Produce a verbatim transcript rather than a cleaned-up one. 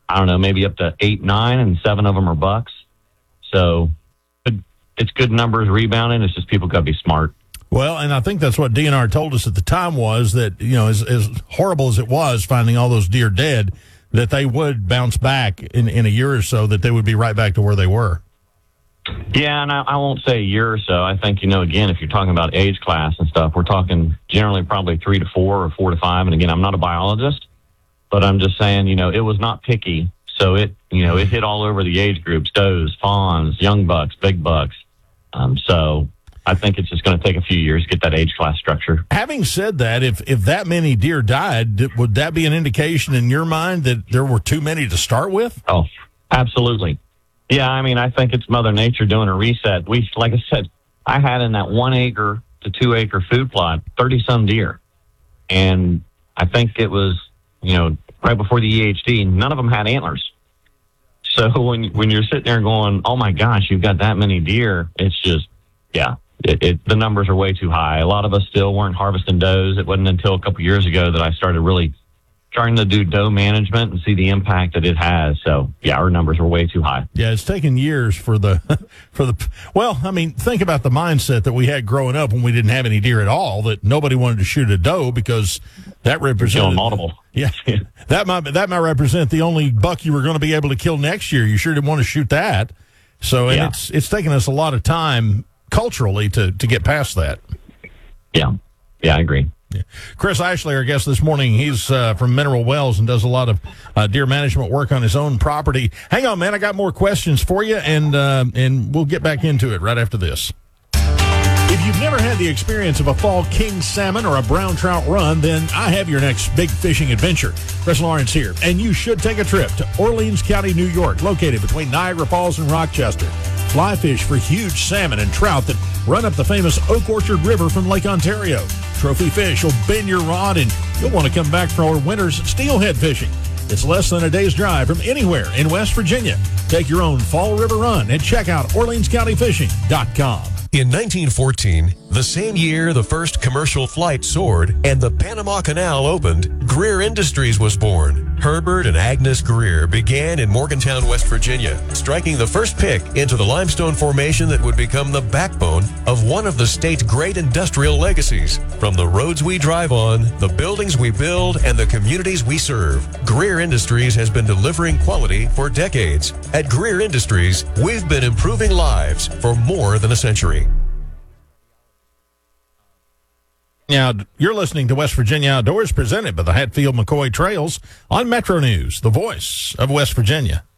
I don't know, maybe up to eight, nine, and seven of them are bucks. So it's good numbers rebounding. It's just people got to be smart. Well, and I think that's what D N R told us at the time was that, you know, as, as horrible as it was finding all those deer dead, that they would bounce back in, in a year or so, that they would be right back to where they were. Yeah, and I, I won't say a year or so. I think, you know, again, if you're talking about age class and stuff, we're talking generally probably three to four or four to five. And again, I'm not a biologist, but I'm just saying, you know, it was not picky. So it, you know, it hit all over the age groups, does, fawns, young bucks, big bucks. Um, so I think it's just going to take a few years to get that age class structure. Having said that, if, if that many deer died, would that be an indication in your mind that there were too many to start with? Oh, absolutely. Yeah, I mean, I think it's Mother Nature doing a reset. We, like I said, I had in that one acre to two acre food plot, thirty some deer. And I think it was, you know, right before the E H D, none of them had antlers. So when, when you're sitting there going, oh my gosh, you've got that many deer, it's just, yeah, it, it, the numbers are way too high. A lot of us still weren't harvesting does. It wasn't until a couple years ago that I started really trying to do doe management and see the impact that it has. So yeah, our numbers were way too high. Yeah, it's taken years for the, for the, well, I mean, think about the mindset that we had growing up when we didn't have any deer at all, that nobody wanted to shoot a doe because that represented multiple. Yeah, that might, that might represent the only buck you were going to be able to kill next year. You sure didn't want to shoot that. So, and yeah. it's, it's taken us a lot of time culturally to, to get past that. Yeah. Yeah, I agree. Yeah. Chris Ashley, our guest this morning, he's uh, from Mineral Wells and does a lot of uh, deer management work on his own property. Hang on, man. I got more questions for you, and uh, and we'll get back into it right after this. If you've never had the experience of a fall king salmon or a brown trout run, then I have your next big fishing adventure. Chris Lawrence here, and you should take a trip to Orleans County, New York, located between Niagara Falls and Rochester. Fly fish for huge salmon and trout that run up the famous Oak Orchard River from Lake Ontario. Trophy fish will bend your rod, and you'll want to come back for our winter's steelhead fishing. It's less than a day's drive from anywhere in West Virginia. Take your own fall river run and check out Orleans County Fishing dot com. In nineteen fourteen, the same year the first commercial flight soared and the Panama Canal opened, Greer Industries was born. Herbert and Agnes Greer began in Morgantown, West Virginia, striking the first pick into the limestone formation that would become the backbone of one of the state's great industrial legacies. From the roads we drive on, the buildings we build, and the communities we serve, Greer Industries has been delivering quality for decades. At Greer Industries, we've been improving lives for more than a century. Now, you're listening to West Virginia Outdoors, presented by the Hatfield McCoy Trails on Metro News, the voice of West Virginia.